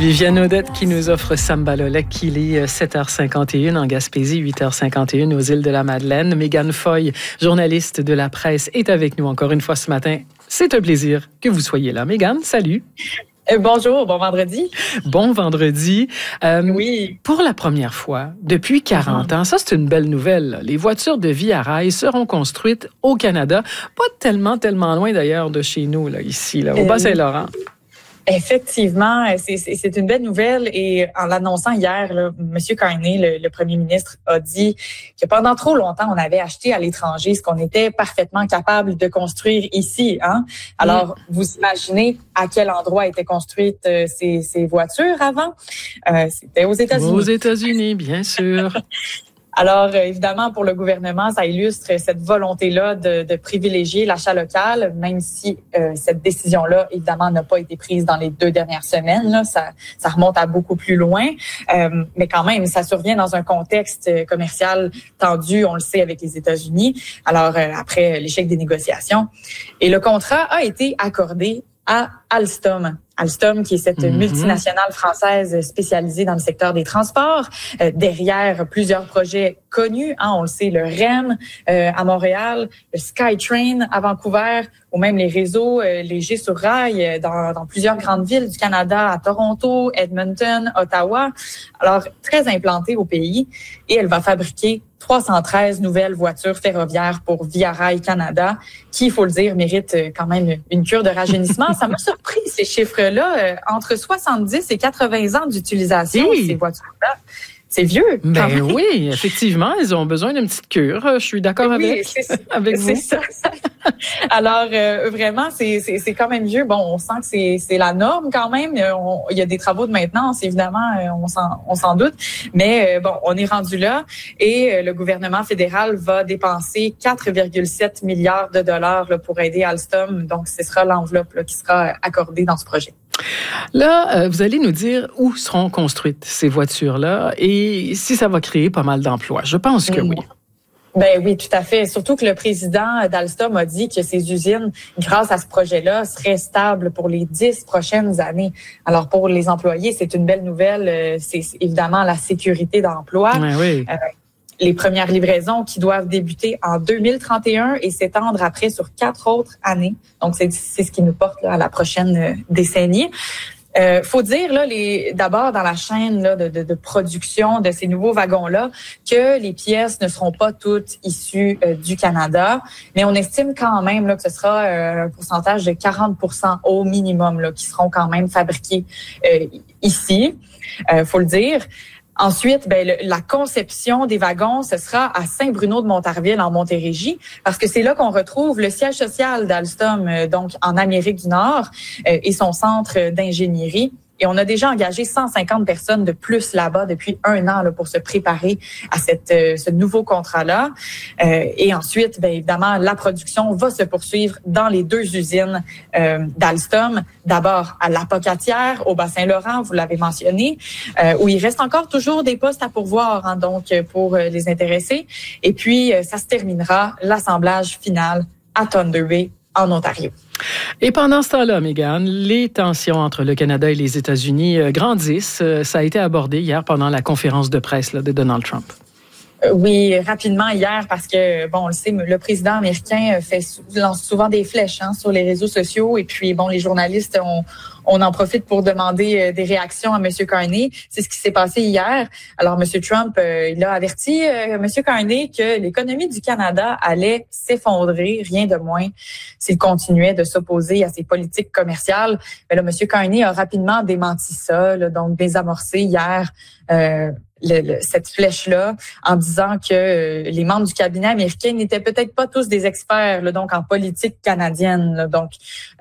Viviane Audette qui nous offre Samba Lolek, qu'il est 7h51 en Gaspésie, 8h51 aux îles de la Madeleine. Mégane Foy, journaliste de la presse, est avec nous encore une fois ce matin. C'est un plaisir que vous soyez là. Mégane, salut. Bonjour, bon vendredi. Bon vendredi. Oui. Pour la première fois depuis 40 ans, ça c'est une belle nouvelle. Les voitures de Via Rail seront construites au Canada, pas tellement loin d'ailleurs de chez nous, là, ici, là, au Bas-Saint-Laurent. Effectivement, c'est une belle nouvelle et en l'annonçant hier, là, M. Carney, le premier ministre, a dit que pendant trop longtemps, on avait acheté à l'étranger ce qu'on était parfaitement capable de construire ici. Hein? Alors, vous imaginez à quel endroit étaient construites ces voitures avant? C'était aux États-Unis. Aux États-Unis, bien sûr. Alors, évidemment, pour le gouvernement, ça illustre cette volonté-là de privilégier l'achat local, même si cette décision-là, évidemment, n'a pas été prise dans les 2 dernières semaines. Là, ça remonte à beaucoup plus loin. Mais quand même, ça survient dans un contexte commercial tendu, on le sait, avec les États-Unis. Alors, après l'échec des négociations. Et le contrat a été accordé à Alstom. Alstom, qui est cette multinationale française spécialisée dans le secteur des transports, derrière plusieurs projets connus, hein, on le sait, le REM à Montréal, le SkyTrain à Vancouver, ou même les réseaux légers sur rail dans plusieurs grandes villes du Canada, à Toronto, Edmonton, Ottawa. Alors, très implantée au pays, et elle va fabriquer 313 nouvelles voitures ferroviaires pour Via Rail Canada, qui, il faut le dire, mérite quand même une cure de rajeunissement. Ça m'a surpris, ces chiffres-là. Entre 70 et 80 ans d'utilisation, ces voitures-là. C'est vieux. Ben oui, effectivement, ils ont besoin d'une petite cure. Je suis d'accord avec vous. C'est ça. Alors, vraiment, c'est quand même vieux. Bon, on sent que c'est la norme quand même. Il y a des travaux de maintenance, évidemment, on s'en doute. Mais bon, on est rendu là et le gouvernement fédéral va dépenser 4,7 milliards de dollars là, pour aider Alstom. Donc, ce sera l'enveloppe là, qui sera accordée dans ce projet. Là, vous allez nous dire où seront construites ces voitures-là et si ça va créer pas mal d'emplois. Je pense que oui. Ben oui, tout à fait. Surtout que le président d'Alstom a dit que ces usines, grâce à ce projet-là, seraient stables pour les 10 prochaines années. Alors, pour les employés, c'est une belle nouvelle. C'est évidemment la sécurité d'emploi. Ouais, oui. Les premières livraisons qui doivent débuter en 2031 et s'étendre après sur 4 autres années. Donc, c'est ce qui nous porte là, à la prochaine décennie. Faut dire là, d'abord dans la chaîne là, de production de ces nouveaux wagons-là, que les pièces ne seront pas toutes issues du Canada, mais on estime quand même là, que ce sera un pourcentage de 40% au minimum là, qui seront quand même fabriqués ici. Faut le dire. Ensuite, la conception des wagons, ce sera à Saint-Bruno-de-Montarville, en Montérégie, parce que c'est là qu'on retrouve le siège social d'Alstom, donc en Amérique du Nord, et son centre d'ingénierie. Et on a déjà engagé 150 personnes de plus là-bas depuis 1 an là, pour se préparer à ce nouveau contrat-là. Et ensuite, évidemment, la production va se poursuivre dans les 2 usines d'Alstom. D'abord à l'Apocatière, au Bas-Saint-Laurent, vous l'avez mentionné, où il reste encore toujours des postes à pourvoir, hein, donc pour les intéressés. Et puis, ça se terminera l'assemblage final à Thunder Bay, en Ontario. Et pendant ce temps-là, Mégane, les tensions entre le Canada et les États-Unis grandissent. Ça a été abordé hier pendant la conférence de presse là, de Donald Trump. Oui, rapidement hier, parce que, bon, on le sait, le président américain lance souvent des flèches sur les réseaux sociaux. Et puis, bon, les journalistes, on en profite pour demander des réactions à M. Carney. C'est ce qui s'est passé hier. Alors, M. Trump, il a averti M. Carney que l'économie du Canada allait s'effondrer, rien de moins, s'il continuait de s'opposer à ses politiques commerciales. Mais là, M. Carney a rapidement démenti ça, là, donc désamorcé hier cette flèche-là, en disant que les membres du cabinet américain n'étaient peut-être pas tous des experts, là, donc en politique canadienne. Là, donc,